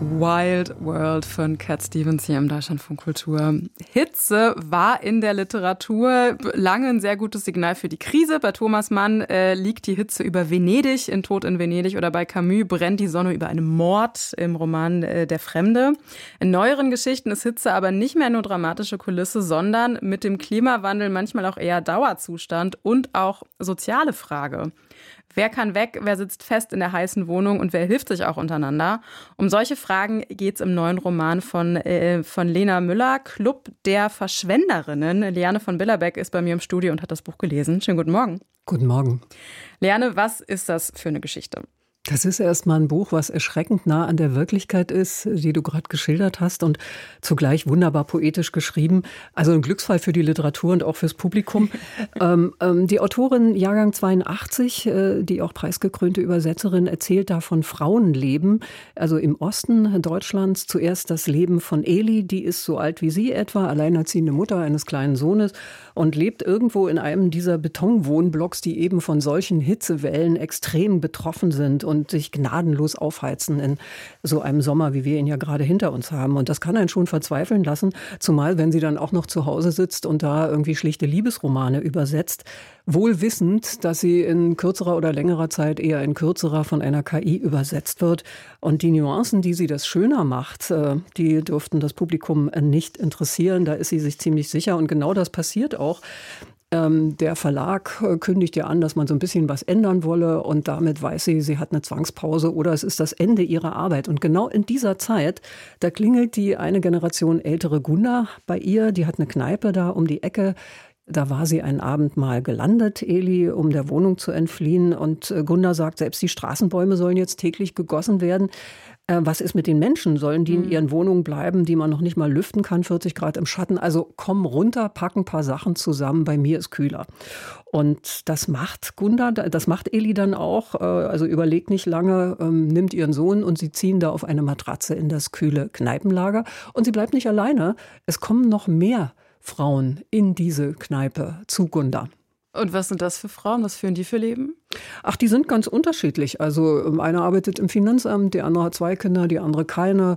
Wild World von Cat Stevens hier im Deutschlandfunk Kultur. Hitze war in der Literatur lange ein sehr gutes Signal für die Krise. Bei Thomas Mann liegt die Hitze über Venedig in Tod in Venedig oder bei Camus brennt die Sonne über einem Mord im Roman Der Fremde. In neueren Geschichten ist Hitze aber nicht mehr nur dramatische Kulisse, sondern mit dem Klimawandel manchmal auch eher Dauerzustand und auch soziale Frage. Wer kann weg, wer sitzt fest in der heißen Wohnung und wer hilft sich auch untereinander? Um solche Fragen geht es im neuen Roman von Lena Müller, Club der Verschwenderinnen. Liane von Billerbeck ist bei mir im Studio und hat das Buch gelesen. Schönen guten Morgen. Guten Morgen. Liane, was ist das für eine Geschichte? Das ist erstmal ein Buch, was erschreckend nah an der Wirklichkeit ist, die du gerade geschildert hast und zugleich wunderbar poetisch geschrieben. Also ein Glücksfall für die Literatur und auch fürs Publikum. Die Autorin Jahrgang 82, die auch preisgekrönte Übersetzerin, erzählt da von Frauenleben. Also im Osten Deutschlands zuerst das Leben von Eli, die ist so alt wie sie etwa, alleinerziehende Mutter eines kleinen Sohnes und lebt irgendwo in einem dieser Betonwohnblocks, die eben von solchen Hitzewellen extrem betroffen sind und sich gnadenlos aufheizen in so einem Sommer, wie wir ihn ja gerade hinter uns haben. Und das kann einen schon verzweifeln lassen, zumal wenn sie dann auch noch zu Hause sitzt und da irgendwie schlichte Liebesromane übersetzt, wohl wissend, dass sie in kürzerer oder längerer Zeit eher in kürzerer von einer KI übersetzt wird. Und die Nuancen, die sie das schöner macht, die dürften das Publikum nicht interessieren. Da ist sie sich ziemlich sicher. Und genau das passiert auch. Der Verlag kündigt ja an, dass man so ein bisschen was ändern wolle und damit weiß sie, sie hat eine Zwangspause oder es ist das Ende ihrer Arbeit. Und genau in dieser Zeit, da klingelt die eine Generation ältere Gunda bei ihr, die hat eine Kneipe da um die Ecke. Da war sie einen Abend mal gelandet, Eli, um der Wohnung zu entfliehen. Und Gunda sagt, selbst die Straßenbäume sollen jetzt täglich gegossen werden. Was ist mit den Menschen? Sollen die in ihren Wohnungen bleiben, die man noch nicht mal lüften kann, 40 Grad im Schatten? Also komm runter, pack ein paar Sachen zusammen, bei mir ist kühler. Und das macht Gunda, das macht Eli dann auch. Also überlegt nicht lange, nimmt ihren Sohn und sie ziehen da auf eine Matratze in das kühle Kneipenlager. Und sie bleibt nicht alleine. Es kommen noch mehr Frauen in diese Kneipe zu Gunda. Und was sind das für Frauen? Was führen die für Leben? Ach, die sind ganz unterschiedlich. Also eine arbeitet im Finanzamt, die andere hat 2 Kinder, die andere keine.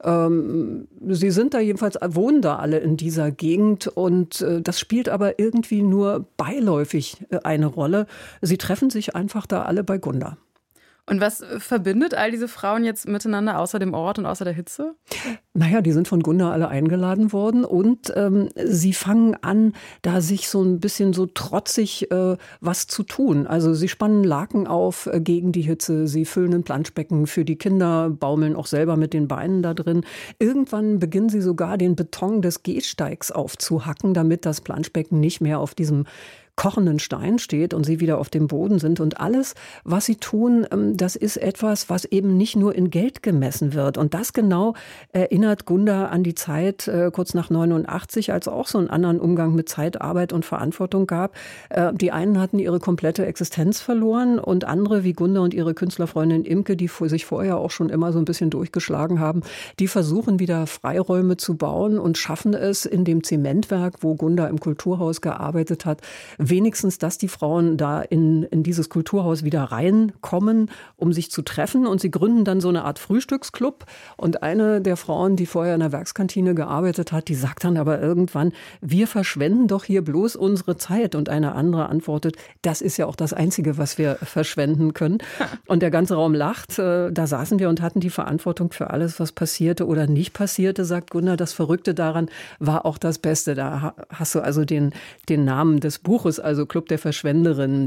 Sie sind da jedenfalls, wohnen da alle in dieser Gegend und das spielt aber irgendwie nur beiläufig eine Rolle. Sie treffen sich einfach da alle bei Gunda. Und was verbindet all diese Frauen jetzt miteinander, außer dem Ort und außer der Hitze? Naja, die sind von Gunda alle eingeladen worden und sie fangen an, da sich so ein bisschen so trotzig was zu tun. Also sie spannen Laken auf gegen die Hitze, sie füllen ein Planschbecken für die Kinder, baumeln auch selber mit den Beinen da drin. Irgendwann beginnen sie sogar den Beton des Gehsteigs aufzuhacken, damit das Planschbecken nicht mehr auf diesem kochenden Stein steht und sie wieder auf dem Boden sind. Und alles, was sie tun, das ist etwas, was eben nicht nur in Geld gemessen wird. Und das genau erinnert Gunda an die Zeit kurz nach 89, als es auch so einen anderen Umgang mit Zeit, Arbeit und Verantwortung gab. Die einen hatten ihre komplette Existenz verloren und andere, wie Gunda und ihre Künstlerfreundin Imke, die sich vorher auch schon immer so ein bisschen durchgeschlagen haben, die versuchen wieder Freiräume zu bauen und schaffen es in dem Zementwerk, wo Gunda im Kulturhaus gearbeitet hat, wenigstens, dass die Frauen da in dieses Kulturhaus wieder reinkommen, um sich zu treffen. Und sie gründen dann so eine Art Frühstücksclub. Und eine der Frauen, die vorher in der Werkskantine gearbeitet hat, die sagt dann aber irgendwann, wir verschwenden doch hier bloß unsere Zeit. Und eine andere antwortet, das ist ja auch das Einzige, was wir verschwenden können. Und der ganze Raum lacht. Da saßen wir und hatten die Verantwortung für alles, was passierte oder nicht passierte, sagt Gunda. Das Verrückte daran war auch das Beste. Da hast du also den Namen des Buches, also Club der Verschwenderinnen.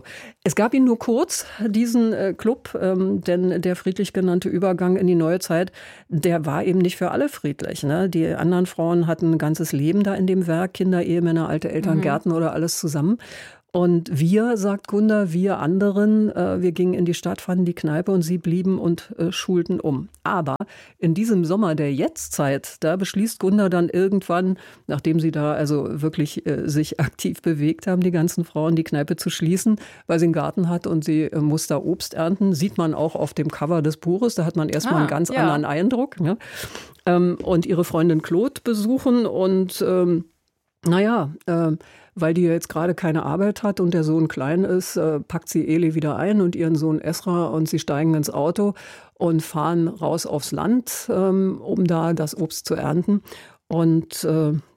Es gab ihn nur kurz, diesen Club, denn der friedlich genannte Übergang in die neue Zeit, der war eben nicht für alle friedlich. Ne? Die anderen Frauen hatten ein ganzes Leben da in dem Werk, Kinder, Ehemänner, alte Eltern, Gärten oder alles zusammen. Und wir, sagt Gunda, wir anderen, wir gingen in die Stadt, fanden die Kneipe und sie blieben und schulten um. Aber in diesem Sommer der Jetztzeit, da beschließt Gunda dann irgendwann, nachdem sie da also wirklich sich aktiv bewegt haben, die ganzen Frauen, die Kneipe zu schließen, weil sie einen Garten hat und sie muss da Obst ernten. Sieht man auch auf dem Cover des Buches, da hat man erstmal einen ganz anderen Eindruck. Ne? Und ihre Freundin Claude besuchen und weil die jetzt gerade keine Arbeit hat und der Sohn klein ist, packt sie Eli wieder ein und ihren Sohn Esra und sie steigen ins Auto und fahren raus aufs Land, um da das Obst zu ernten. Und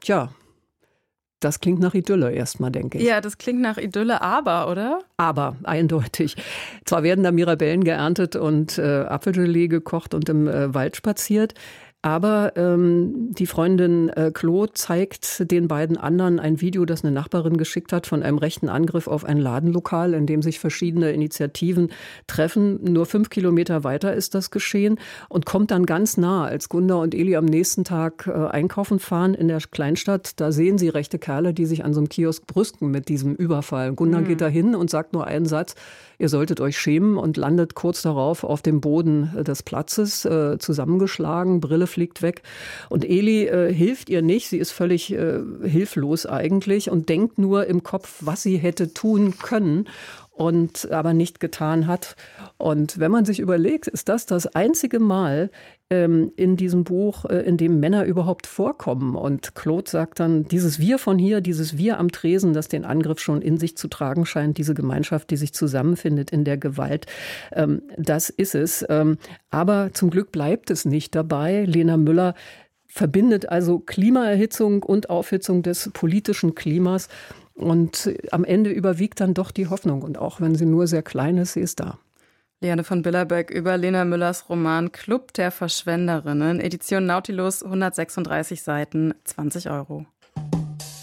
das klingt nach Idylle erstmal, denke ich. Ja, das klingt nach Idylle, oder? Aber, eindeutig. Zwar werden da Mirabellen geerntet und Apfelgelee gekocht und im Wald spaziert, aber die Freundin Claude zeigt den beiden anderen ein Video, das eine Nachbarin geschickt hat, von einem rechten Angriff auf ein Ladenlokal, in dem sich verschiedene Initiativen treffen. Nur 5 Kilometer weiter ist das geschehen und kommt dann ganz nah, als Gunda und Eli am nächsten Tag einkaufen fahren in der Kleinstadt. Da sehen sie rechte Kerle, die sich an so einem Kiosk brüsten mit diesem Überfall. Gunda geht da hin und sagt nur einen Satz: Ihr solltet euch schämen, und landet kurz darauf auf dem Boden des Platzes, zusammengeschlagen, Brille fliegt weg. Und Eli hilft ihr nicht, sie ist völlig hilflos eigentlich und denkt nur im Kopf, was sie hätte tun können und aber nicht getan hat. Und wenn man sich überlegt, ist das einzige Mal in diesem Buch, in dem Männer überhaupt vorkommen. Und Claude sagt dann, dieses Wir von hier, dieses Wir am Tresen, das den Angriff schon in sich zu tragen scheint, diese Gemeinschaft, die sich zusammenfindet in der Gewalt, das ist es. Aber zum Glück bleibt es nicht dabei. Lena Müller verbindet also Klimaerhitzung und Aufhitzung des politischen Klimas. Und am Ende überwiegt dann doch die Hoffnung. Und auch wenn sie nur sehr klein ist, sie ist da. Liane von Billerbeck über Lena Müllers Roman Club der Verschwenderinnen, Edition Nautilus, 136 Seiten, 20 €.